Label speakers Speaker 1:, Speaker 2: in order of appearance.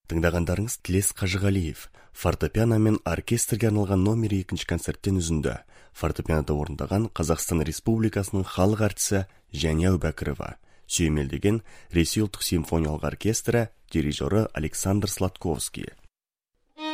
Speaker 1: Тыңдағандарыңыз Тілес Қажығалиев. Фортепиано мен оркестрге арналған номер 2 концерттен үзінді. Фортепианода орындаған Қазақстан Республикасының халық әртісі Жәния Әубәкірова. Сүйемелдеген Ресей ұлттық симфониялық оркестрі, дирижері Александр Сладковский.